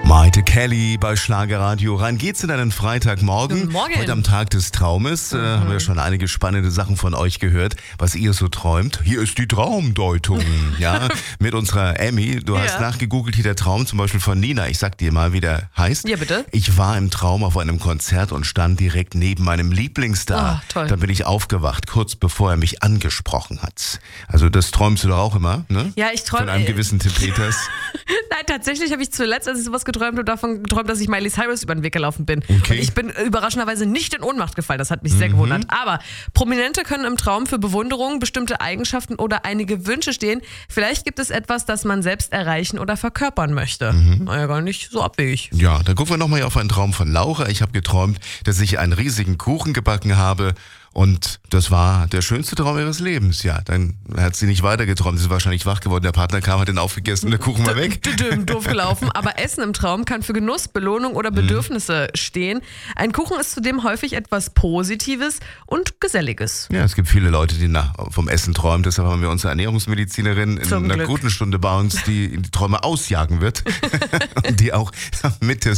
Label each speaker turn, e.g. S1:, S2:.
S1: Maite Kelly bei Schlagerradio. Rein geht's in einen Freitagmorgen.
S2: Guten Morgen.
S1: Heute am Tag des Traumes haben wir schon einige spannende Sachen von euch gehört, was ihr so träumt. Hier ist die Traumdeutung, ja, mit unserer Emmy. Du hast nachgegoogelt, hier der Traum zum Beispiel von Nina. Ich sag dir mal, wie der heißt.
S2: Ja, bitte.
S1: Ich war im Traum auf einem Konzert und stand direkt neben meinem Lieblingsstar.
S2: Ah, toll.
S1: Dann bin ich aufgewacht, kurz bevor er mich angesprochen hat. Also das träumst du doch auch immer, ne?
S2: Ja, ich träume.
S1: Von einem gewissen Tim Peters.
S2: Nein, tatsächlich habe ich zuletzt, als ich sowas geträumt habe, davon geträumt, dass ich Miley Cyrus über den Weg gelaufen bin.
S1: Okay.
S2: Und ich bin überraschenderweise nicht in Ohnmacht gefallen. Das hat mich sehr gewundert. Aber Prominente können im Traum für Bewunderung, bestimmte Eigenschaften oder einige Wünsche stehen. Vielleicht gibt es etwas, das man selbst erreichen oder verkörpern möchte. Naja, gar nicht so abwegig.
S1: Ja, dann gucken wir nochmal auf einen Traum von Laura. Ich habe geträumt, dass ich einen riesigen Kuchen gebacken habe. Und das war der schönste Traum ihres Lebens. Ja, dann hat sie nicht weiter geträumt. Sie ist wahrscheinlich wach geworden. Der Partner kam, hat den aufgegessen und der Kuchen war weg.
S2: Doof gelaufen. Aber Essen im Traum kann für Genuss, Belohnung oder Bedürfnisse stehen. Ein Kuchen ist zudem häufig etwas Positives und Geselliges.
S1: Ja, es gibt viele Leute, die vom Essen träumen. Deshalb haben wir unsere Ernährungsmedizinerin in
S2: Zum
S1: einer
S2: Glück.
S1: guten Stunde bei uns, die die Träume ausjagen wird. Und die auch mit